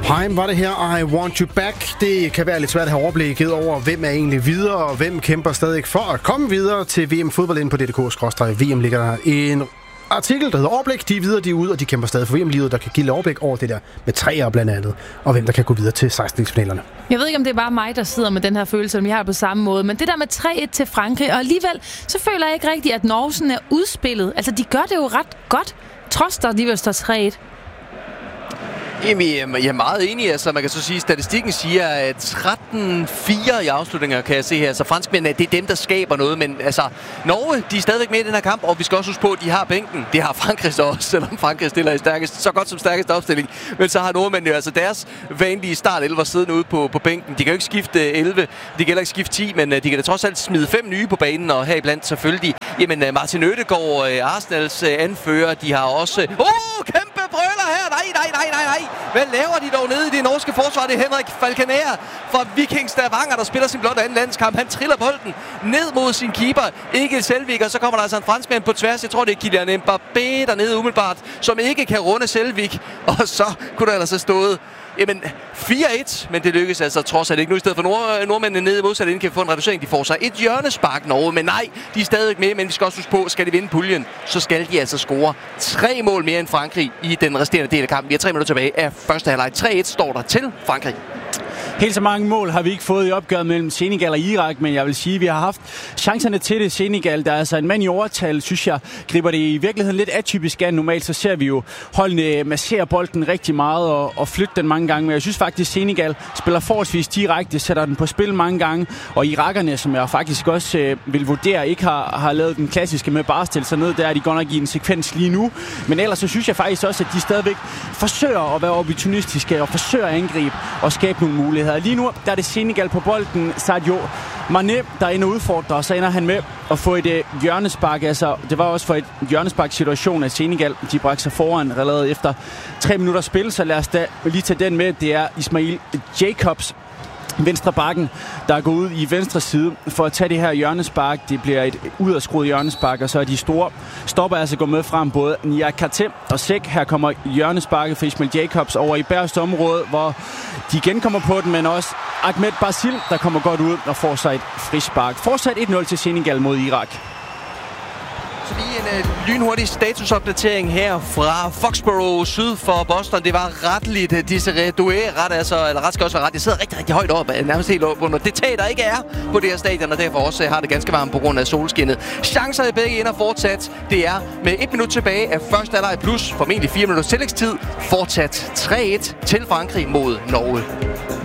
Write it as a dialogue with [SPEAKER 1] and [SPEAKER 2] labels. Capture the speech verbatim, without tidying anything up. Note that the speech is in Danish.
[SPEAKER 1] Haim var det her, I Want You Back. Det kan være lidt svært at have overblikket over, hvem er egentlig videre, og hvem kæmper stadig for at komme videre til V M Fodbold inde på D D K skråstreg V M. Ligger der en artikel, der hedder Overblik. De er videre, de er ude, og de kæmper stadig for V M-livet, der kan give overblik over det der med træer blandt andet, og hvem der kan gå videre til seksten-finalerne.
[SPEAKER 2] Jeg ved ikke, om det er bare mig, der sidder med den her følelse, som jeg har på samme måde, men det der med tre et til Frankrig, og alligevel, så føler jeg ikke rigtigt, at Norge er udspillet. Altså, de gør det jo ret godt, trods der alligevel står tre et.
[SPEAKER 3] Jamen, jeg er meget enig. Altså, man kan så sige, at statistikken siger, at tretten fire i afslutninger, kan jeg se her. Så franskmændene, det er dem, der skaber noget. Men altså, Norge, de er stadigvæk med i den her kamp, og vi skal også huske på, at de har bænken. Det har Frankrig så også, selvom Frankrig stiller i stærkest, så godt som stærkeste opstilling. Men så har nordmændene jo altså deres vanlige start elleve siddende ude på, på bænken. De kan jo ikke skifte elleve, de kan heller ikke skifte ti, men de kan da trods alt smide fem nye på banen, og heriblandt selvfølgelig. Jamen, Martin Ødegaard, Arsenals anfører, de har også... Åh, oh, kæmpe brøler her! Nej, nej, nej, nej, nej! Hvad laver de dog nede i det norske forsvar? Det er Henrik Falconer fra Viking Stavanger, der spiller sin blotte anden landskamp. Han triller bolden ned mod sin keeper, ikke Selvik, og så kommer der altså en franskmand på tværs. Jeg tror, det er Kylian Mbappé dernede umiddelbart, som ikke kan runde Selvik. Og så kunne der altså stået jamen, fire et, men det lykkes altså trods alt ikke nu. I stedet for nord- nordmændene nede modsat inden kan få en reducering. De får sig et hjørnespark, Norge, men nej, de er stadig med, men vi skal også huske på, skal de vinde puljen, så skal de altså score tre mål mere end Frankrig i den resterende del af kampen. Vi har tre minutter tilbage af første halvleg. tre et står der til Frankrig.
[SPEAKER 4] Helt så mange mål har vi ikke fået i opgøret mellem Senegal og Irak, men jeg vil sige, at vi har haft chancerne til det. Senegal, der er altså en mand i overtal, synes jeg, griber det i virkeligheden lidt atypisk an. Normalt så ser vi jo holdene massere bolden rigtig meget og, og flytte den mange gange, men jeg synes faktisk, at Senegal spiller forholdsvis direkte, sætter den på spil mange gange, og irakerne, som jeg faktisk også øh, vil vurdere, ikke har, har lavet den klassiske med bare stille sig ned, der er de godt nok i en sekvens lige nu, men ellers så synes jeg faktisk også, at de stadigvæk forsøger at være opportunistiske og forsøger at angribe og skabe nogle muligheder. Lige nu der er det Senegal på bolden. Sadio Mané, der er inde og udfordrer, og så ender han med at få et uh, hjørnespark. Altså, det var også for et hjørnespark-situation, at Senegal de bragte sig foran allerede efter tre minutter spil, så lad os da lige tage den med. Det er Ismail Jacobs, venstre bakken, der er gået ud i venstre side for at tage det her hjørnespark. Det bliver et udadskruet hjørnespark, og så er de store stopper altså gået med frem, både Niakate og Sæk. Her kommer hjørnesparket for Ismail Jacobs over i Bærst område, hvor de igen kommer på den, men også Ahmed Basil, der kommer godt ud og får sig et frispark. Fortsat et nul til Senegal mod Irak.
[SPEAKER 3] Så lige en uh, lynhurtig statusopdatering her fra Foxborough syd for Boston. Det var retligt, Desiree Doué, ret, altså, eller ret skal også være ret. Det sidder rigtig, rigtig højt op, nærmest helt op under det tag, der ikke er på det her stadion, og derfor også har det ganske varmt på grund af solskinnet. Chancer i begge ender fortsat. Det er med et minut tilbage af første halvleg plus formentlig fire minutters tillægstid. Fortsat tre et til Frankrig mod Norge.